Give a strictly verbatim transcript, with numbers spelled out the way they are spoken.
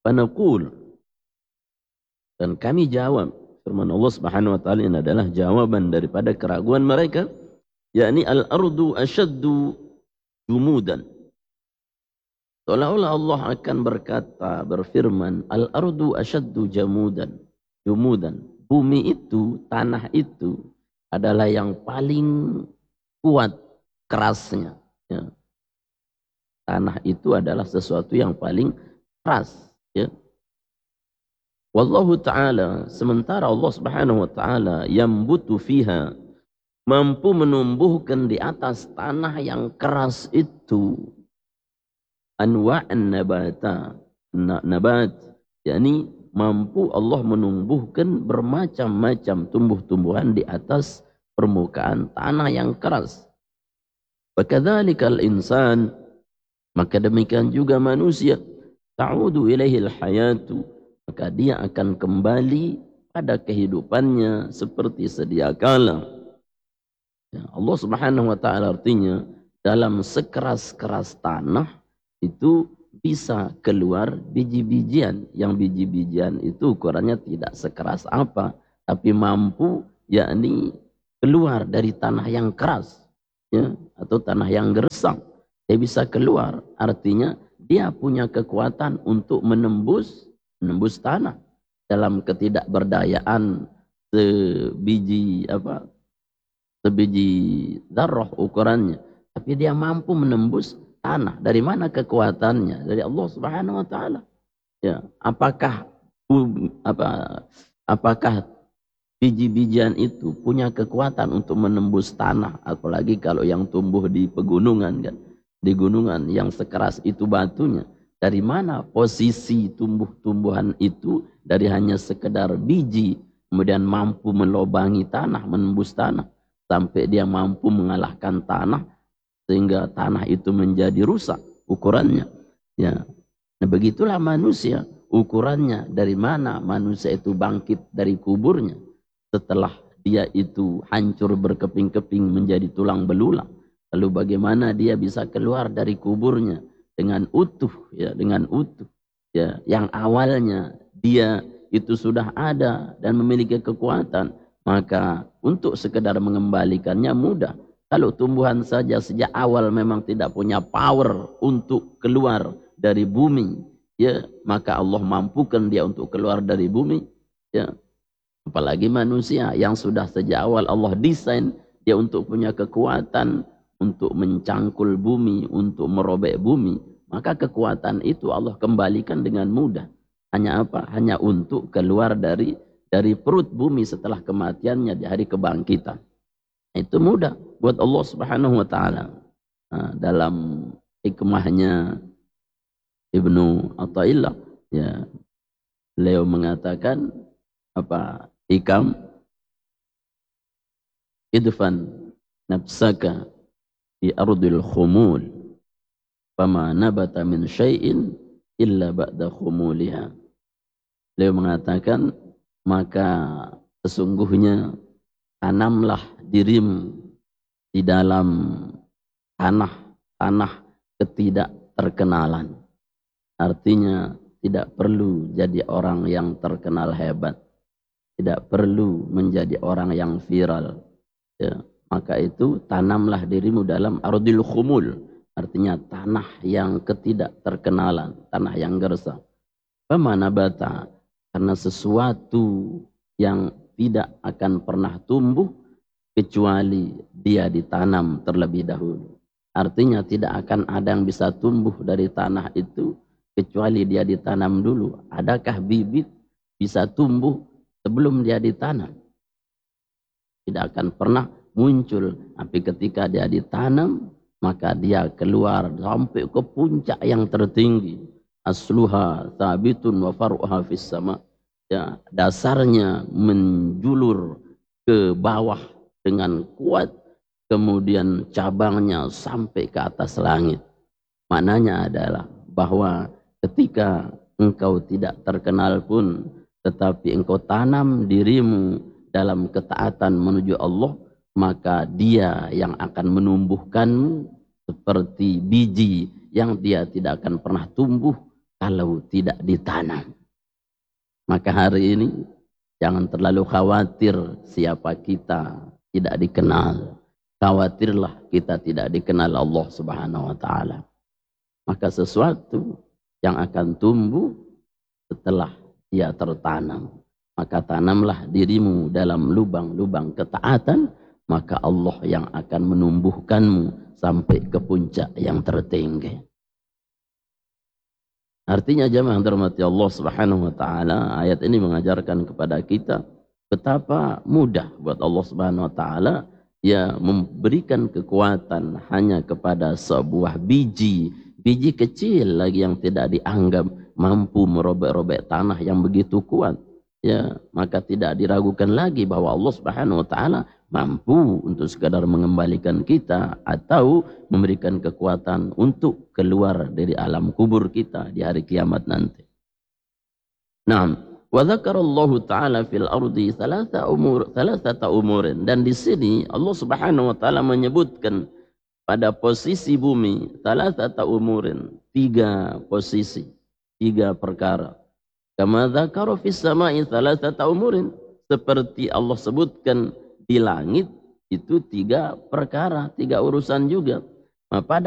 Fanaqul, dan kami jawab, firman Allah Subhanahu wa taala ini adalah jawaban daripada keraguan mereka, yakni al-ardu asyaddu jumudan. Seolah-olah Allah akan berkata, berfirman, al-ardu asyaddu jamudan, jumudan. Bumi itu, tanah itu adalah yang paling kuat kerasnya. Ya. Tanah itu adalah sesuatu yang paling keras. Ya. Wallahu ta'ala, sementara Allah Subhanahu wa ta'ala yambutu fiha, mampu menumbuhkan di atas tanah yang keras itu anwa'an nabata, nabat, yakni mampu Allah menumbuhkan bermacam-macam tumbuh-tumbuhan di atas permukaan tanah yang keras. Wakadzalikal insan, maka demikian juga manusia, ta'udu ilaihil hayatu, maka dia akan kembali pada kehidupannya seperti sedia kala. Ya, Allah Subhanahu wa taala artinya dalam sekeras-keras tanah itu bisa keluar biji-bijian, yang biji-bijian itu ukurannya tidak sekeras apa, tapi mampu yakni keluar dari tanah yang keras, ya, atau tanah yang gersang. Dia bisa keluar, artinya dia punya kekuatan untuk menembus menembus tanah dalam ketidakberdayaan sebiji apa sebiji darah ukurannya, tapi dia mampu menembus tanah. Dari mana kekuatannya? Dari Allah Subhanahu wa taala. Ya, apakah apa apakah biji-bijian itu punya kekuatan untuk menembus tanah, apalagi kalau yang tumbuh di pegunungan kan. Di gunungan yang sekeras itu batunya. Dari mana posisi tumbuh-tumbuhan itu dari hanya sekedar biji kemudian mampu melobangi tanah, menembus tanah sampai dia mampu mengalahkan tanah sehingga tanah itu menjadi rusak ukurannya. Ya, nah begitulah manusia ukurannya. Dari mana manusia itu bangkit dari kuburnya setelah dia itu hancur berkeping-keping menjadi tulang belulang? Lalu bagaimana dia bisa keluar dari kuburnya dengan utuh, ya, dengan utuh, ya, yang awalnya dia itu sudah ada dan memiliki kekuatan, maka untuk sekedar mengembalikannya mudah. Kalau tumbuhan saja sejak awal memang tidak punya power untuk keluar dari bumi, ya, maka Allah mampukan dia untuk keluar dari bumi, ya. Apalagi manusia yang sudah sejak awal Allah desain dia untuk punya kekuatan untuk mencangkul bumi, untuk merobek bumi, maka kekuatan itu Allah kembalikan dengan mudah. Hanya apa? Hanya untuk keluar dari dari perut bumi setelah kematiannya di hari kebangkitan. Itu mudah buat Allah Subhanahu wa taala. Nah, dalam hikmahnya Ibnu Athaillah, ya, beliau mengatakan apa? Hikam, idfan nafsaka di ardil khumul fama nabata min syai'in illa ba'da khumuliha. Beliau mengatakan, maka sesungguhnya tanamlah dirimu di dalam tanah-tanah ketidakterkenalan. Artinya tidak perlu jadi orang yang terkenal hebat, tidak perlu menjadi orang yang viral, ya. Maka itu tanamlah dirimu dalam ardil khumul, artinya tanah yang ketidakterkenalan, tanah yang gersang. Bagaimana bata? Karena sesuatu yang tidak akan pernah tumbuh kecuali dia ditanam terlebih dahulu. Artinya tidak akan ada yang bisa tumbuh dari tanah itu kecuali dia ditanam dulu. Adakah bibit bisa tumbuh sebelum dia ditanam? Tidak akan pernah muncul, tapi ketika dia ditanam maka dia keluar sampai ke puncak yang tertinggi. Asluha thabitun wa far'uha fis sama. Ya, dasarnya menjulur ke bawah dengan kuat, kemudian cabangnya sampai ke atas langit. Maknanya adalah bahwa ketika engkau tidak terkenal pun, tetapi engkau tanam dirimu dalam ketaatan menuju Allah, maka dia yang akan menumbuhkanmu seperti biji yang dia tidak akan pernah tumbuh kalau tidak ditanam. Maka hari ini jangan terlalu khawatir siapa kita tidak dikenal. Khawatirlah kita tidak dikenal Allah Subhanahu wa taala. Maka sesuatu yang akan tumbuh setelah ia tertanam. Maka tanamlah dirimu dalam lubang-lubang ketaatan, maka Allah yang akan menumbuhkanmu sampai ke puncak yang tertinggi. Artinya jemaah dirahmati Allah Subhanahu wa taala, ayat ini mengajarkan kepada kita betapa mudah buat Allah Subhanahu wa taala ya memberikan kekuatan hanya kepada sebuah biji, biji kecil lagi yang tidak dianggap mampu merobek-robek tanah yang begitu kuat. Ya, maka tidak diragukan lagi bahwa Allah Subhanahu wa taala mampu untuk sekadar mengembalikan kita atau memberikan kekuatan untuk keluar dari alam kubur kita di hari kiamat nanti. Naam, wa dzakarallahu taala fil ardi thalatha umur thalathata umurin, dan di sini Allah Subhanahu wa taala menyebutkan pada posisi bumi thalathata umurin, tiga posisi, tiga perkara. Kama dzakara fis sama'i thalathata umurin, seperti Allah sebutkan di langit itu tiga perkara, tiga urusan juga. Pada